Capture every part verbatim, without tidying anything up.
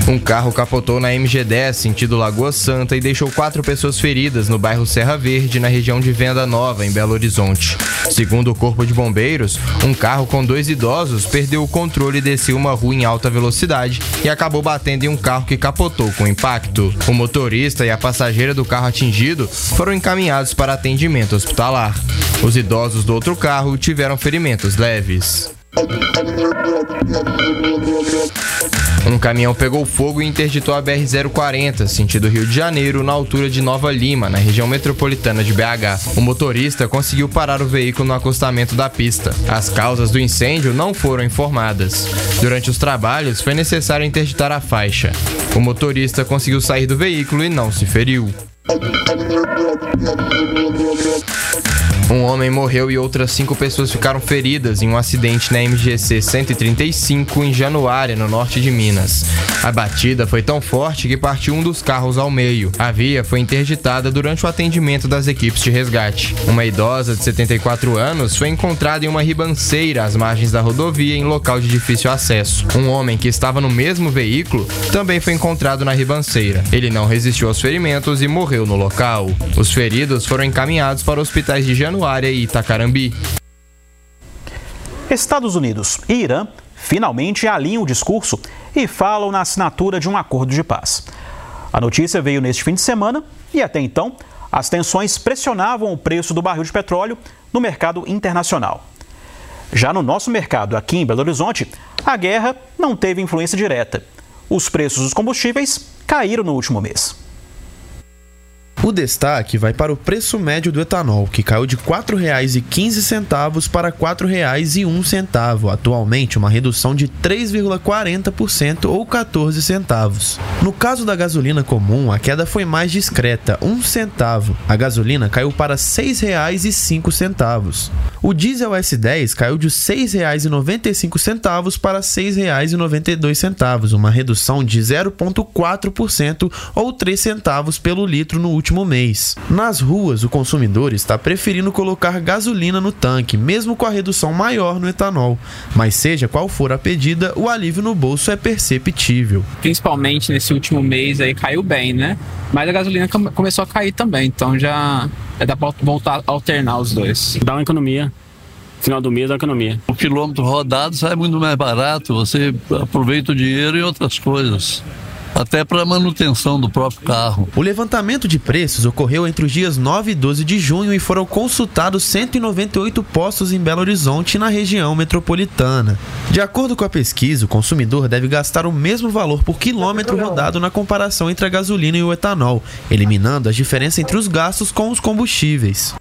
Um carro capotou na M G dez, sentido Lagoa Santa, e deixou quatro pessoas feridas no bairro Serra Verde, na região de Venda Nova, em Belo Horizonte. Segundo o Corpo de Bombeiros, um carro com dois idosos perdeu o controle e desceu uma rua em alta velocidade e acabou batendo em um carro que capotou com impacto. O motorista e a passageira do carro atingido foram encaminhados para atendimento hospitalar. Os idosos do outro carro tiveram ferimentos leves. Um caminhão pegou fogo e interditou a B R zero quarenta, sentido Rio de Janeiro, na altura de Nova Lima, na região metropolitana de B H. O motorista conseguiu parar o veículo no acostamento da pista. As causas do incêndio não foram informadas. Durante os trabalhos, foi necessário interditar a faixa. O motorista conseguiu sair do veículo e não se feriu. Um homem morreu e outras cinco pessoas ficaram feridas em um acidente na M G C cento e trinta e cinco, em Januária, no norte de Minas. A batida foi tão forte que partiu um dos carros ao meio. A via foi interditada durante o atendimento das equipes de resgate. Uma idosa de setenta e quatro anos foi encontrada em uma ribanceira às margens da rodovia, em local de difícil acesso. Um homem que estava no mesmo veículo também foi encontrado na ribanceira. Ele não resistiu aos ferimentos e morreu no local. Os feridos foram encaminhados para hospitais de Januária e Itacarambi. Estados Unidos e Irã finalmente alinham o discurso e falam na assinatura de um acordo de paz. A notícia veio neste fim de semana e até então as tensões pressionavam o preço do barril de petróleo no mercado internacional. Já no nosso mercado aqui em Belo Horizonte, a guerra não teve influência direta. Os preços dos combustíveis caíram no último mês. O destaque vai para o preço médio do etanol, que caiu de quatro reais e quinze centavos para quatro reais e um centavo, atualmente uma redução de três vírgula quarenta por cento ou quatorze centavos. No caso da gasolina comum, a queda foi mais discreta, um centavo. A gasolina caiu para seis reais e cinco centavos. O diesel S dez caiu de seis reais e noventa e cinco centavos para seis reais e noventa e dois centavos, uma redução de zero vírgula quatro por cento ou três centavos pelo litro no último mês. Nas ruas, o consumidor está preferindo colocar gasolina no tanque, mesmo com a redução maior no etanol. Mas seja qual for a pedida, o alívio no bolso é perceptível. Principalmente nesse último mês aí caiu bem, né? Mas a gasolina começou a cair também, então já, já dá para voltar a alternar os dois. Dá uma economia. Final do mês dá uma economia. O quilômetro rodado sai muito mais barato, você aproveita o dinheiro em outras coisas. Até para a manutenção do próprio carro. O levantamento de preços ocorreu entre os dias nove e doze de junho e foram consultados cento e noventa e oito postos em Belo Horizonte e na região metropolitana. De acordo com a pesquisa, o consumidor deve gastar o mesmo valor por quilômetro rodado na comparação entre a gasolina e o etanol, eliminando a diferença entre os gastos com os combustíveis.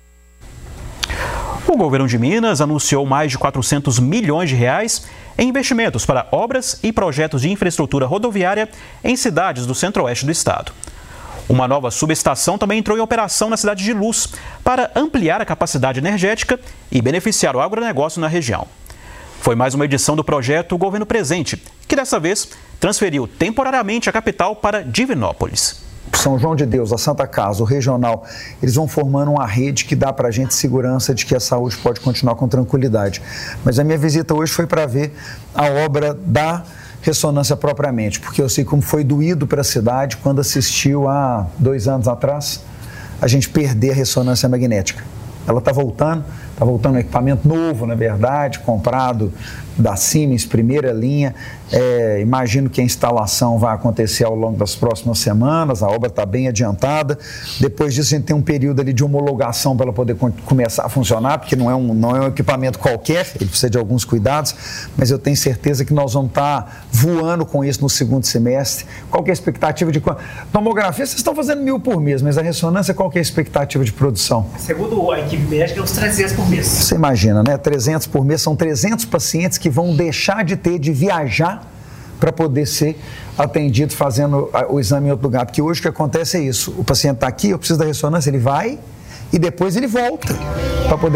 O governo de Minas anunciou mais de quatrocentos milhões de reais em investimentos para obras e projetos de infraestrutura rodoviária em cidades do centro-oeste do estado. Uma nova subestação também entrou em operação na cidade de Luz para ampliar a capacidade energética e beneficiar o agronegócio na região. Foi mais uma edição do projeto Governo Presente, que dessa vez transferiu temporariamente a capital para Divinópolis. São João de Deus, a Santa Casa, o regional, eles vão formando uma rede que dá para a gente segurança de que a saúde pode continuar com tranquilidade. Mas a minha visita hoje foi para ver a obra da ressonância propriamente, porque eu sei como foi doído para a cidade quando assistiu há dois anos atrás a gente perder a ressonância magnética. Ela está voltando, está voltando um equipamento novo, na verdade, comprado da Siemens, primeira linha. É, imagino que a instalação vai acontecer ao longo das próximas semanas, a obra está bem adiantada. Depois disso, a gente tem um período ali de homologação para ela poder começar a funcionar, porque não é, um, não é um equipamento qualquer, ele precisa de alguns cuidados, mas eu tenho certeza que nós vamos estar voando com isso no segundo semestre. Qual que é a expectativa de... Tomografia, vocês estão fazendo mil por mês, mas a ressonância, qual que é a expectativa de produção? Segundo a equipe médica, é uns trezentos por mês. Você imagina, né? trezentos por mês, são trezentos pacientes que vão deixar de ter de viajar para poder ser atendido fazendo o exame em outro lugar. Porque hoje o que acontece é isso, o paciente está aqui, eu preciso da ressonância, ele vai e depois ele volta para poder